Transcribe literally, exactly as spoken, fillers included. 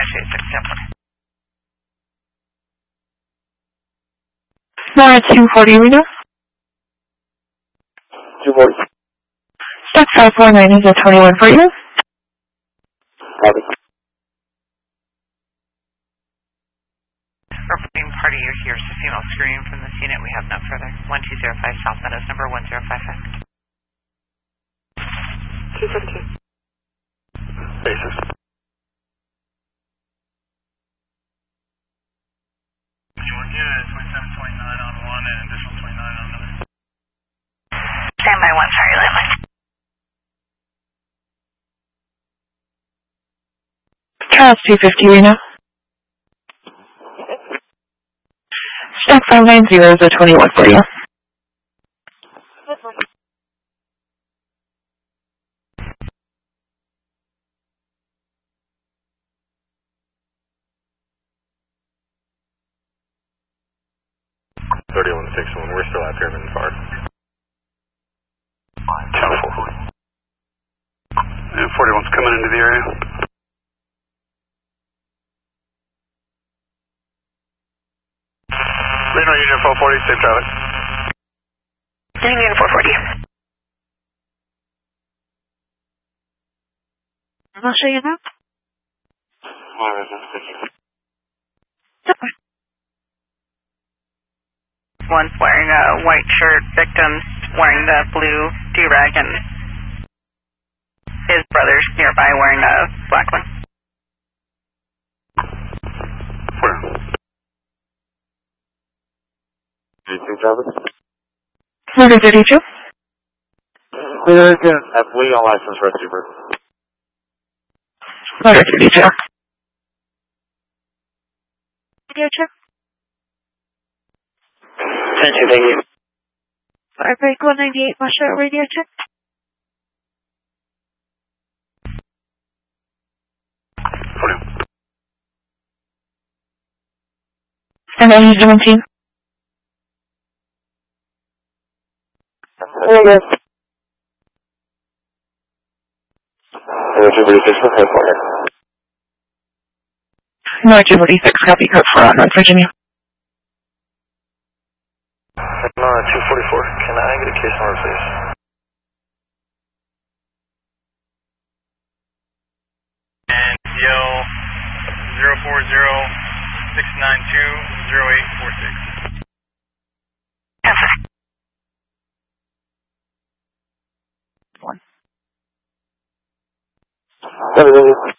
eight six Temple. Nora two forty Reno. two forty. Stock five four nine is a twenty-one for you. Copy. Reporting party, you're here. It's a female screen from this unit. We have no further. one two zero five South Meadows, number one zero five five. two fifty-two. Basis. twenty-one good, twenty-seven twenty-nine on one and additional twenty-nine on another. Stand by one, sorry, landline. Charles two fifty Reno. Stock five nine zero is a twenty-one for you. thirty-one sixty-one, we're still at Pyramid and Far. Channel four forty. And forty-one's coming into the area. Reno Union four forty, safe traffic. Union four forty. I'll show you that. My residence, thank you. One's wearing a white shirt, victim's wearing the blue D-rag, and his brother's nearby wearing a black one. Where? thirty-two traffic? Number thirty-two. Clear again. At legal license receiver. Number thirty-two. Radio check. Thank you, thank you. Firebreak one ninety-eight, Masha, radio check. forty-one. And then seventeen. There you go. two forty-six, for headquarters. No, two forty-six, copy code for uh, North Virginia. Nora two forty-four, can I get a case number, please? And C L zero four zero six nine two zero eight four six. One. Thank you.